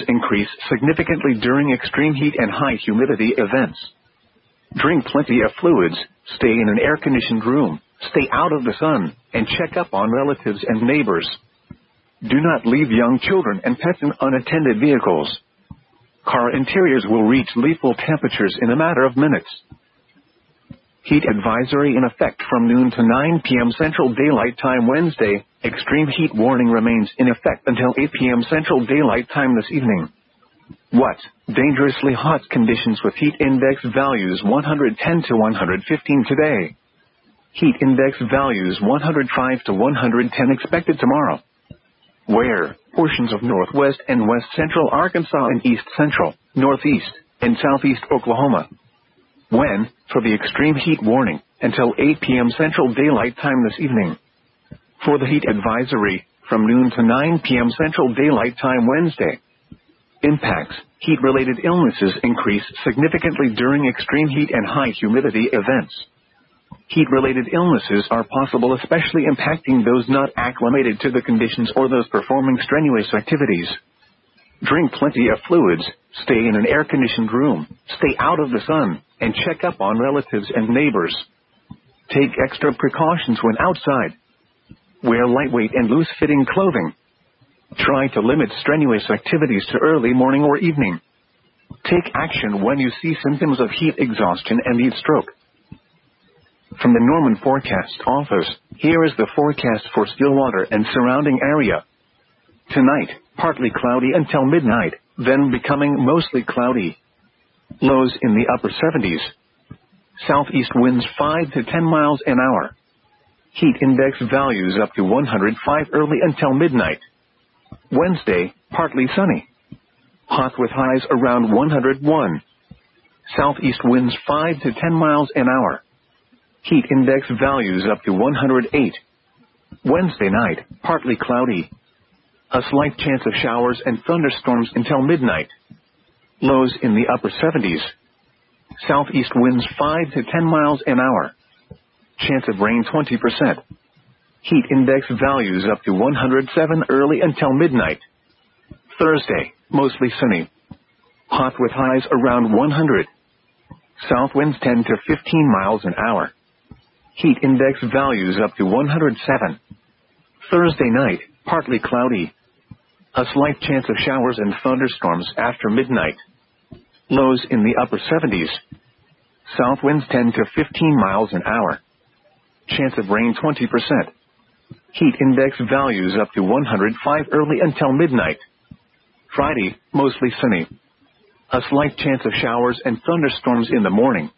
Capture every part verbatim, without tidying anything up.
increase significantly during extreme heat and high humidity events. Drink plenty of fluids, stay in an air-conditioned room, stay out of the sun, and check up on relatives and neighbors. Do not leave young children and pets in unattended vehicles. Car interiors will reach lethal temperatures in a matter of minutes. Heat advisory in effect from noon to nine p m Central Daylight Time Wednesday. Extreme heat warning remains in effect until eight p m Central Daylight Time this evening. What? Dangerously hot conditions with heat index values one hundred ten to one hundred fifteen today. Heat index values one hundred five to one hundred ten expected tomorrow. Where? Portions of northwest and west central Arkansas and east central, northeast, and southeast Oklahoma. When? For the extreme heat warning, until eight p m Central Daylight Time this evening. For the heat advisory, from noon to nine p m Central Daylight Time Wednesday. Impacts. Heat-related illnesses increase significantly during extreme heat and high humidity events. Heat-related illnesses are possible, especially impacting those not acclimated to the conditions or those performing strenuous activities. Drink plenty of fluids, stay in an air-conditioned room, stay out of the sun, and check up on relatives and neighbors. Take extra precautions when outside. Wear lightweight and loose-fitting clothing. Try to limit strenuous activities to early morning or evening. Take action when you see symptoms of heat exhaustion and heat stroke. From the Norman Forecast Office, here is the forecast for Stillwater and surrounding area. Tonight, partly cloudy until midnight, then becoming mostly cloudy. Lows in the upper seventies. Southeast winds five to ten miles an hour. Heat index values up to one hundred five early until midnight. Wednesday, partly sunny. Hot with highs around one hundred one. Southeast winds five to ten miles an hour. Heat index values up to one hundred eight. Wednesday night, partly cloudy. A slight chance of showers and thunderstorms until midnight. Lows in the upper seventies. Southeast winds five to ten miles an hour. Chance of rain twenty percent. Heat index values up to one hundred seven early until midnight. Thursday, mostly sunny. Hot with highs around one hundred. South winds ten to fifteen miles an hour. Heat index values up to one hundred seven. Thursday night, partly cloudy. A slight chance of showers and thunderstorms after midnight. Lows in the upper seventies. South winds ten to fifteen miles an hour. Chance of rain twenty percent. Heat index values up to one hundred five early until midnight. Friday, mostly sunny. A slight chance of showers and thunderstorms in the morning.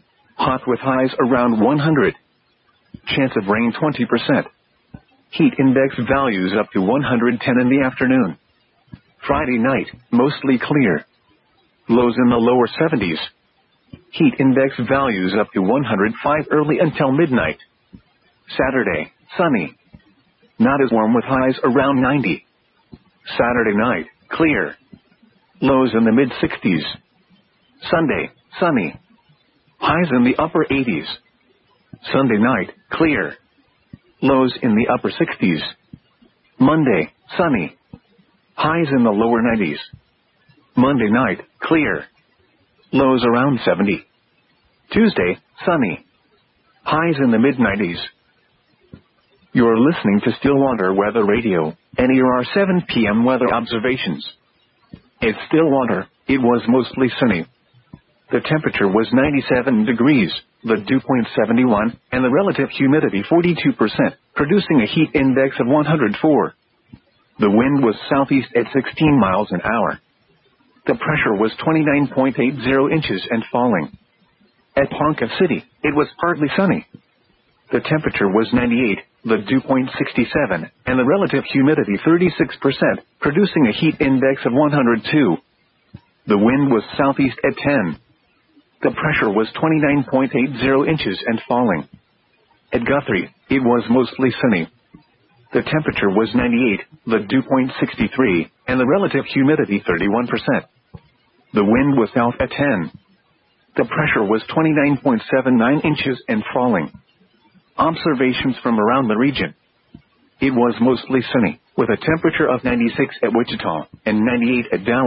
Hot with highs around one hundred. Chance of rain twenty percent. Heat index values up to one hundred ten in the afternoon. Friday night, mostly clear. Lows in the lower seventies. Heat index values up to one hundred five early until midnight. Saturday, sunny. Not as warm with highs around ninety. Saturday night, clear. Lows in the mid-sixties. Sunday, sunny. Highs in the upper eighties. Sunday night, clear. Lows in the upper sixties. Monday, sunny. Highs in the lower nineties. Monday night, clear. Lows around seventy. Tuesday, sunny. Highs in the mid-nineties. You're listening to Stillwater Weather Radio, and here are seven p m weather observations. At Stillwater, it was mostly sunny. The temperature was ninety-seven degrees, the dew point seventy-one, and the relative humidity forty-two percent, producing a heat index of one hundred four. The wind was southeast at sixteen miles an hour. The pressure was twenty-nine point eight zero inches and falling. At Ponca City, it was partly sunny. The temperature was ninety-eight, the dew point sixty-seven, and the relative humidity thirty-six percent, producing a heat index of one hundred two. The wind was southeast at ten. The pressure was twenty-nine point eight zero inches and falling. At Guthrie, it was mostly sunny. The temperature was ninety-eight, the dew point sixty-three, and the relative humidity thirty-one percent. The wind was south at ten. The pressure was twenty-nine point seven nine inches and falling. Observations from around the region. It was mostly sunny, with a temperature of ninety-six at Wichita and ninety-eight at Dallas.